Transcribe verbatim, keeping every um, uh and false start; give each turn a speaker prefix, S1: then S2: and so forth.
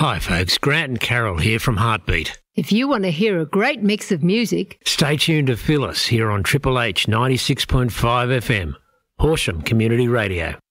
S1: Hi folks, Grant and Carol here from Heartbeat.
S2: If you want to hear a great mix of music,
S1: Stay tuned to Phyllis here on Triple H ninety-six point five F M, Horsham Community Radio.